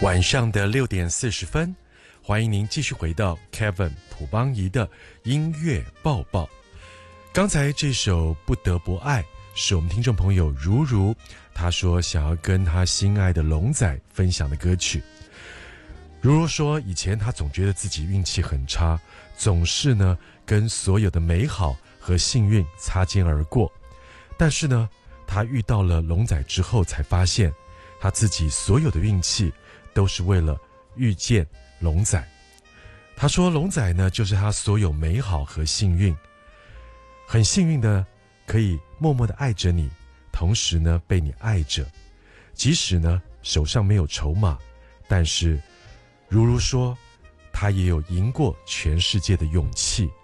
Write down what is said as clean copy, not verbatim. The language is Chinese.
晚上的6:40，欢迎您继续回到 Kevin 朴邦仪的音乐报报。刚才这首《不得不爱》是我们听众朋友如如，他说想要跟他心爱的龙仔分享的歌曲。如如说，以前他总觉得自己运气很差，总是呢跟所有的美好和幸运擦肩而过。但是呢，他遇到了龙仔之后，才发现他自己所有的运气都是为了遇见龙仔。他说，龙仔呢就是他所有美好和幸运，很幸运的可以默默的爱着你，同时呢被你爱着。即使呢手上没有筹码，但是如如说，他也有赢过全世界的勇气。